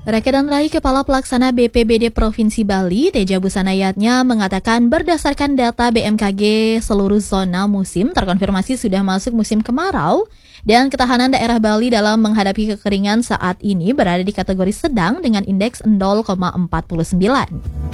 Reke dan Rai Kepala Pelaksana BPBD Provinsi Bali, Teja Busanayatnya mengatakan berdasarkan data BMKG seluruh zona musim terkonfirmasi sudah masuk musim kemarau dan ketahanan daerah Bali dalam menghadapi kekeringan saat ini berada di kategori sedang dengan indeks 0,49.